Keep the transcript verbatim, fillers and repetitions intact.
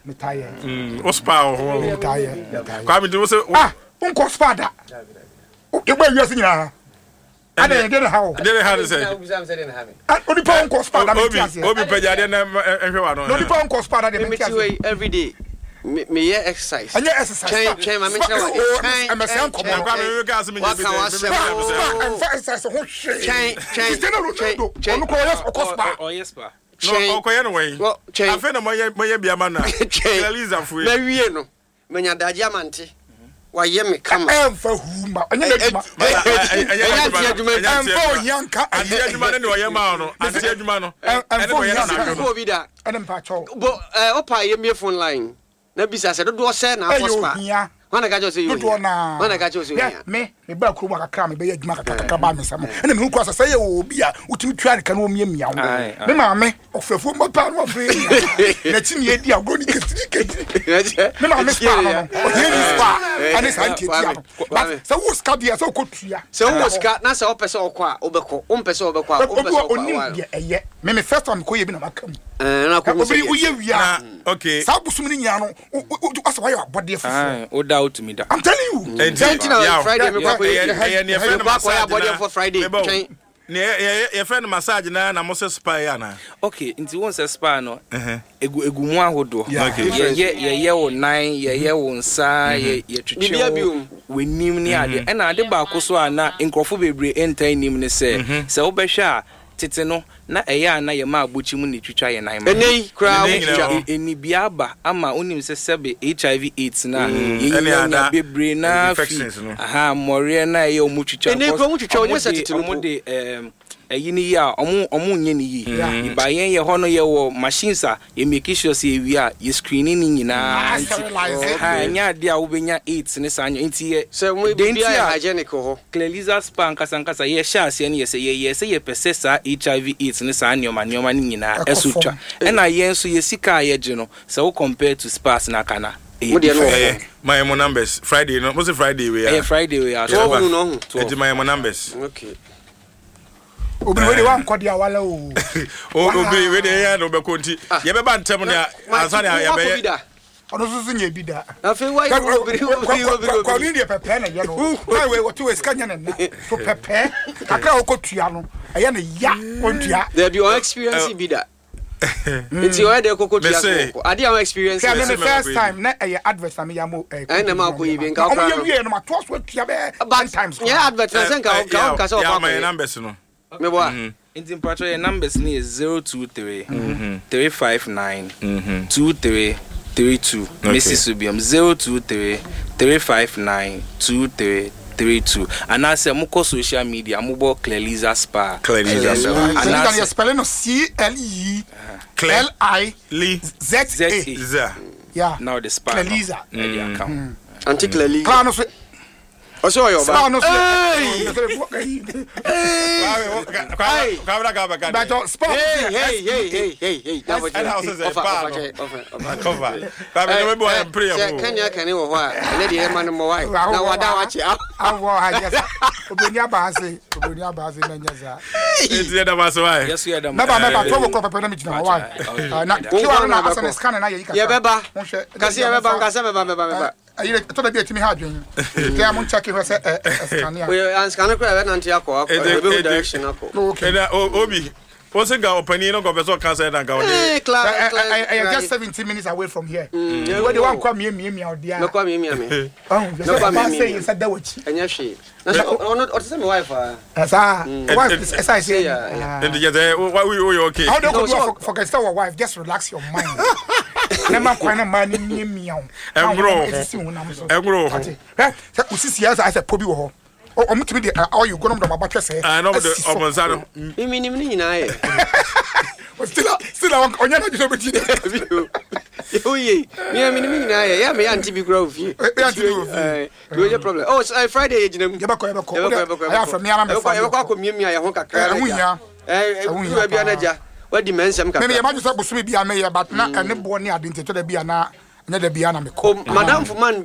me tire mm o spa ho me tire kwa me do say ah unko spa da o gba wiase nyina ada ye dey ha o dey ha say oni pa unko spa da me tiase obi paja dey na ehwe wa no no ni pa unko spa da de me tiase every day me me exercise anya exercise chain chain ma me tell you chain am say unko kwa me gas me dey am exercise ho hwe chain chain chain onu ko yes o spa oh yes pa no okoye no wey afa na moye moye bia ma na Eliza fu na wie no menya daje amante waye me kama emfa huma anya na djuma emfa oyanka anti adjuma ne oye ma no anti adjuma no emfa oyanka ko bi da ene mpa cho bo opa ye me phone line na bisa se do se na apospa wana ka jo se yo wana ka jo se yo me me ba kuro ma kakra me be adjuma kakra ba me sam ene me hu asase ye obi a utimi twa ne ka no mia mia me ma me ofrefo mo pa no ofre na ti me di agro ni kesi kesi me ma me spa no o ye ni spa ani sa nti ti ano se wo ska dia se ko tua se wo ska na se o pese o kwa obeko o mpese obeko o pese o kwa wa eye me me first time ko ye bi na makam eh na ko obi o ye wia okay sa busum ni nya no asa wa ye abode fufu o doubt me da I'm telling you yeah Friday me kwa ye ye friend kwa body for Friday ne ye friend massage na na mo se spa ya na okay nti won se spa no egu egu mu ahodo ye ye ye wo nine ye ye wo nsa ye ye twetwe wenim ni ade e na ade ba ko so ana nkrofo bebre enta nim ne se se wo behwe a tete no na eya na ye ma agbochi mu ne twitwa ye nan ma enei kra eni biaba ama onim se sebe H I V AIDS na ye na bebre na aha more na ye o mu twitwa enei kra mu twitwa onye se tete no mo de em eyi ni ya omu omu nye ni yi iba yen ye hono ye wo machines a ye make sure say wi a ye screening ni nyina ha nya dia wo benya eight ne sanyo nti ye so we be hygienic ho Cleliza spa nkasa nkasa ye sha ase ne ye se ye ye se ye pese sa H I V AIDS ne sanyo ma nyoma ni nyina esutwa e na ye nso ye sika ye gye no se wo compare to spas na kana mo de no my mo numbers Friday no mo se Friday we ya Friday we ya twelve no e my mo numbers okay obi we dey wan kodi awala o obi we dey ya no be konti ye be ba ntem ne ansa ne ya be ono susu nye bi da afi why obi obi obi kwa ni de pepe na ye no why we what we skanya na so pepe akra okotua no eye na ya ontua there be your experience bi da it's your de kokotua ko ade your experience yeah the first time na eye advert na me ya mo eh na ma ko yi bi nka okra no ye no ma to so tua be ten times yeah advert na senka ka ka so ba my numbers no me boa inti mpacho your numbers ni is zero two three three five nine two three three two Missus Subium zero two three three five nine two three three two and I say muko social media mubo Cleliza Spa Cleliza Spa and I spell no C L E L I Z A yeah now the Spa Cleliza the account anti Cleliza claro so oso yo ba hey kabra kabra kabra but sport hey hey hey hey hey hey and how says it cover cover kabra no be boy pray for kanya kane wo ho a le de man mo wai na wada wachi awo ha yes oboni abase oboni abase na nyaza it's the abase why yes you da na ba me ba to ko pepe na mi jina why na kiwa na asana scan na ye ye beba kasi ye beba ngasa me ba me ba me ba ayire to da bi etimi ha adwen te am check ho se scanner we an scanner ko e na ntia akọ akọ direction akọ okay obi Posting our opinion on Professor Cancer and Gaudi. Eh, class. I am just seventeen minutes away from here. Where they want come here, me, me out there. No come here, me, me. Oh, no come here. Say it's a dawich. And yes, she. No, not. What's my wife? As I, wife, as I say. And the why we you okay? How do you forget our wife? Just relax your mind. Never quite a man near me. And grow. And grow. Eh, that was six years. I said, Pobi ho. Oh, I'm to be the all you go on the battery say. I know the Omazano. You mean him in I. Still, still on your opportunity. Oh, ye. Me, me, me, I am anti be grove. You no problem. Oh, it's Friday, you know. I have from me. I'm a cock of me. I have a car. Eh, what dimension? Maybe a man is supposed to be a mayor, but not a born near the Biana, another Biana. Madame for man.